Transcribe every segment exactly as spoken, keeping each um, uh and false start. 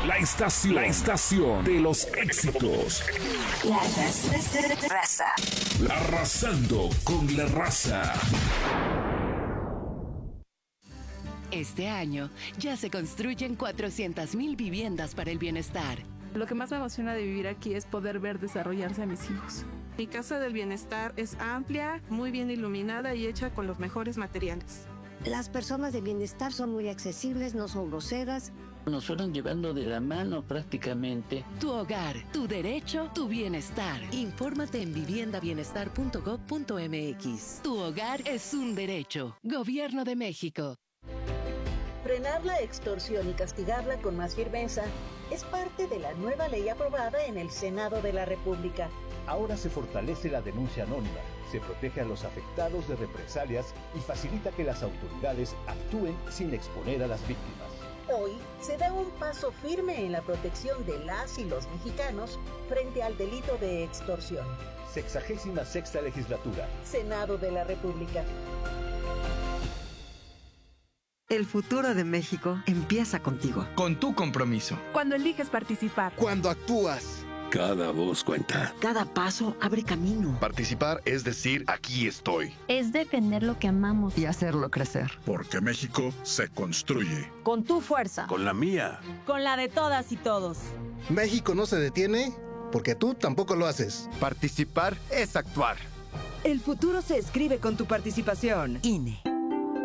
La estación, la estación de los éxitos. La raza. Arrasando con la raza. Este año ya se construyen cuatrocientas mil viviendas para el bienestar. Lo que más me emociona de vivir aquí es poder ver desarrollarse a mis hijos. Mi casa del bienestar es amplia, muy bien iluminada y hecha con los mejores materiales. Las personas de bienestar son muy accesibles, no son groseras. Nos fueron llevando de la mano prácticamente. Tu hogar, tu derecho, tu bienestar. Infórmate en vivienda bienestar punto gob punto eme equis. Tu hogar es un derecho. Gobierno de México. Frenar la extorsión y castigarla con más firmeza es parte de la nueva ley aprobada en el Senado de la República. Ahora se fortalece la denuncia anónima, se protege a los afectados de represalias y facilita que las autoridades actúen sin exponer a las víctimas. Hoy se da un paso firme en la protección de las y los mexicanos frente al delito de extorsión. Sexagésima sexta legislatura. Senado de la República. El futuro de México empieza contigo. Con tu compromiso. Cuando eliges participar. Cuando actúas. Cada voz cuenta. Cada paso abre camino. Participar es decir, aquí estoy. Es defender lo que amamos. Y hacerlo crecer. Porque México se construye. Con tu fuerza. Con la mía. Con la de todas y todos. México no se detiene porque tú tampoco lo haces. Participar es actuar. El futuro se escribe con tu participación. I N E.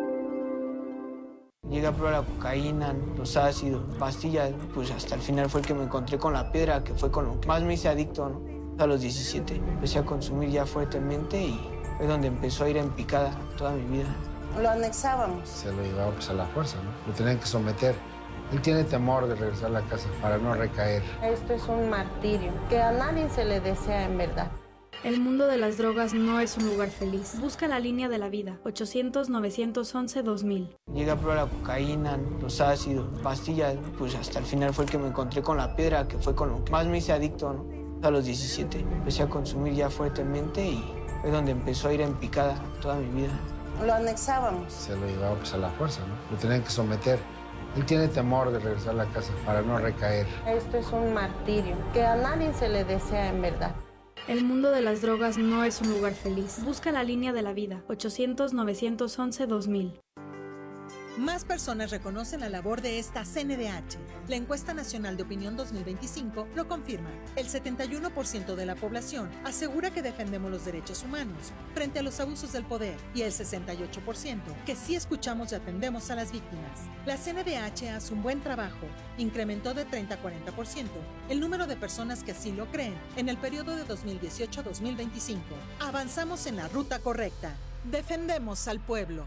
Llegué a probar la cocaína, los ácidos, pastillas, pues hasta el final fue el que me encontré con la piedra, que fue con lo que más me hice adicto, ¿no? A los diecisiete empecé a consumir ya fuertemente y fue donde empezó a ir en picada toda mi vida. Lo anexábamos. Se lo llevaba pues a la fuerza, ¿no? Lo tenían que someter. Él tiene temor de regresar a la casa para no recaer. Esto es un martirio que a nadie se le desea en verdad. El mundo de las drogas no es un lugar feliz. Busca la línea de la vida. ochocientos, novecientos once, dos mil. Llegué a probar la cocaína, los ácidos, pastillas, pues hasta el final fue el que me encontré con la piedra, que fue con lo que más me hice adicto, ¿no? A los diecisiete empecé a consumir ya fuertemente y fue donde empezó a ir en picada toda mi vida. Lo anexábamos. Se lo llevaba pues a la fuerza, ¿no? Lo tenían que someter. Él tiene temor de regresar a la casa para no recaer. Esto es un martirio que a nadie se le desea en verdad. El mundo de las drogas no es un lugar feliz. Busca la línea de la vida. ochocientos, novecientos once, dos mil. Más personas reconocen la labor de esta C N D H. La encuesta nacional de opinión dos mil veinticinco lo confirma. El setenta y uno por ciento de la población asegura que defendemos los derechos humanos frente a los abusos del poder y el sesenta y ocho por ciento que sí escuchamos y atendemos a las víctimas. La C N D H hace un buen trabajo. Incrementó de treinta a cuarenta por ciento el número de personas que así lo creen en el periodo de dos mil dieciocho a dos mil veinticinco. Avanzamos en la ruta correcta. Defendemos al pueblo.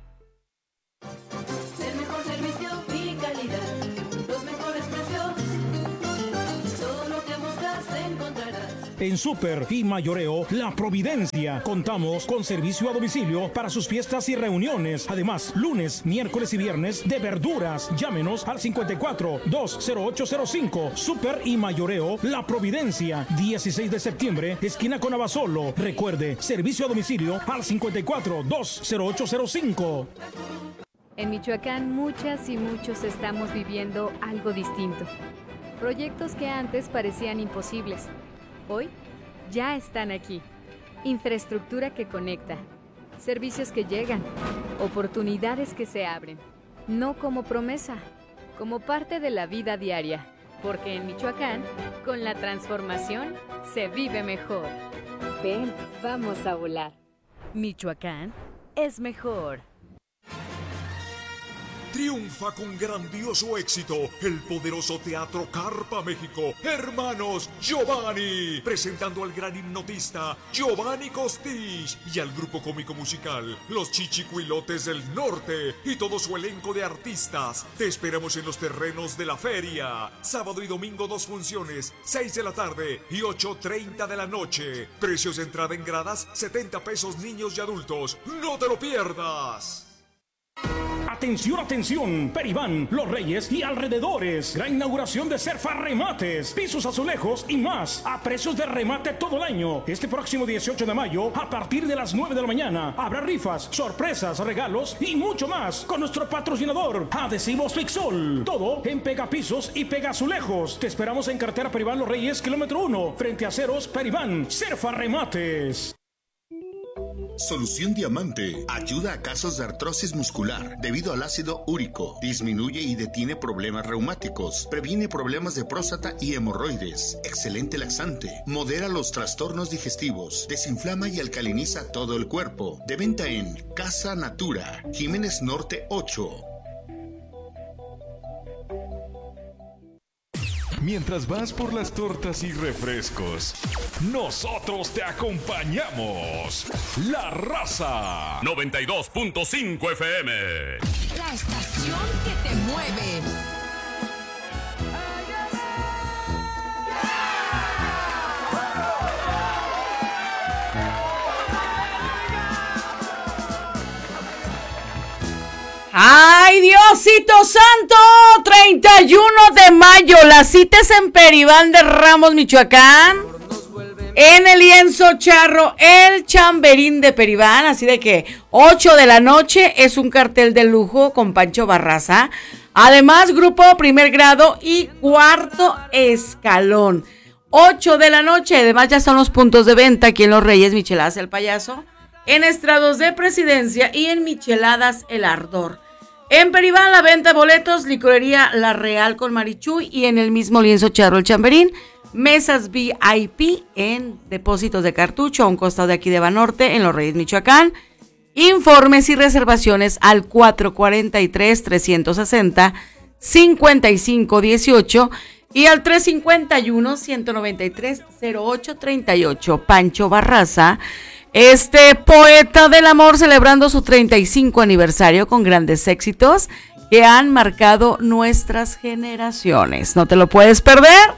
El mejor servicio y calidad, los mejores precios, todo lo que buscas encontrarás. En Super y Mayoreo La Providencia contamos con servicio a domicilio para sus fiestas y reuniones. Además, lunes, miércoles y viernes de verduras. Llámenos al cincuenta y cuatro, dos cero ocho cero cinco. Super y Mayoreo La Providencia, dieciséis de septiembre, esquina con Abasolo. Recuerde, servicio a domicilio al cincuenta y cuatro, dos cero ocho cero cinco. En Michoacán, muchas y muchos estamos viviendo algo distinto. Proyectos que antes parecían imposibles, hoy ya están aquí. Infraestructura que conecta, servicios que llegan, oportunidades que se abren. No como promesa, como parte de la vida diaria. Porque en Michoacán, con la transformación, se vive mejor. Ven, vamos a volar. Michoacán es mejor. Triunfa con grandioso éxito el poderoso Teatro Carpa México, Hermanos Giovanni, presentando al gran hipnotista Giovanni Costich y al grupo cómico musical Los Chichicuilotes del Norte y todo su elenco de artistas. Te esperamos en los terrenos de la feria, sábado y domingo dos funciones, seis de la tarde y ocho treinta de la noche. Precios de entrada en gradas, setenta pesos niños y adultos. ¡No te lo pierdas! Atención, atención, Peribán, Los Reyes y alrededores. Gran inauguración de Cerfa Remates, pisos, azulejos y más a precios de remate todo el año. Este próximo dieciocho de mayo, a partir de las nueve de la mañana, habrá rifas, sorpresas, regalos y mucho más con nuestro patrocinador, Adhesivos Fixol. Todo en pegapisos y pegazulejos. Te esperamos en carretera Peribán Los Reyes, kilómetro uno, frente a Ceros Peribán, Cerfa Remates. Solución Diamante ayuda a casos de artrosis muscular debido al ácido úrico. Disminuye y detiene problemas reumáticos. Previene problemas de próstata y hemorroides. Excelente laxante. Modera los trastornos digestivos. Desinflama y alcaliniza todo el cuerpo. De venta en Casa Natura, Jiménez Norte ocho. Mientras vas por las tortas y refrescos, nosotros te acompañamos. La Raza noventa y dos punto cinco F M. La estación que te mueve. ¡Ay, Diosito Santo! treinta y uno de mayo, la cita es en Peribán de Ramos, Michoacán, en el lienzo charro, el Chamberín de Peribán, así de que ocho de la noche es un cartel de lujo con Pancho Barraza, además grupo primer grado y cuarto escalón, ocho de la noche, además ya son los puntos de venta aquí en Los Reyes, Micheladas El Payaso, en Estrados de Presidencia y en Micheladas El Ardor. En Peribán, la venta de boletos, licorería La Real con Marichuy y en el mismo lienzo charro el Chamberín, mesas V I P en depósitos de cartucho a un costado de aquí de Banorte en Los Reyes, Michoacán. Informes y reservaciones al cuatro cuatro tres, tres seis cero, cinco cinco uno ocho y al tres cinco uno, uno nueve tres, cero ocho tres ocho. Pancho Barraza, este poeta del amor, celebrando su treinta y cinco aniversario con grandes éxitos que han marcado nuestras generaciones. No te lo puedes perder.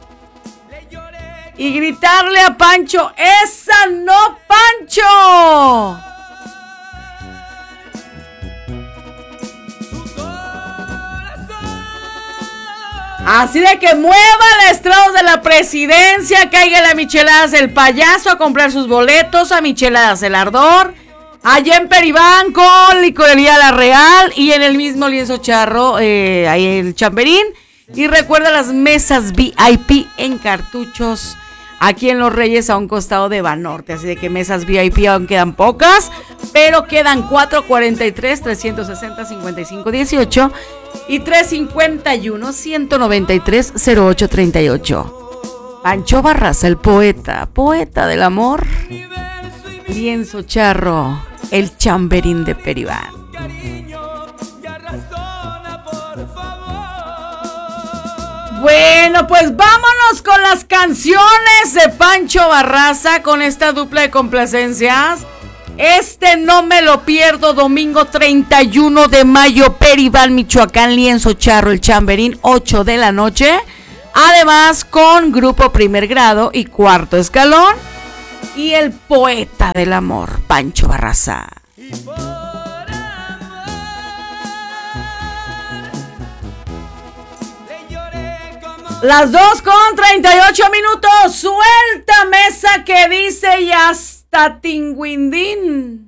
Y gritarle a Pancho, ¡esa no, Pancho! Así de que mueva el estrado de la Presidencia, caiga la Micheladas El Payaso a comprar sus boletos a Micheladas El Ardor, allá en Peribán con licorería La Real y en el mismo lienzo charro, eh, ahí el Chamberín. Y recuerda las mesas V I P en cartuchos aquí en Los Reyes a un costado de Banorte. Así de que mesas V I P aún quedan pocas, pero quedan cuatro cuatro tres, tres seis cero, cinco cinco uno ocho y tres cinco uno, uno nueve tres, cero ocho tres ocho. Pancho Barraza, el poeta, poeta del amor, lienzo charro, el Chamberín de Peribán. Bueno, pues vámonos con las canciones de Pancho Barraza, con esta dupla de complacencias. Este no me lo pierdo, domingo treinta y uno de mayo, Peribán, Michoacán, lienzo charro, el Chamberín, ocho de la noche. Además, con grupo primer grado y cuarto escalón. Y el poeta del amor, Pancho Barraza. Las dos con treinta y ocho minutos. Suelta mesa que dice y hasta tinguindín.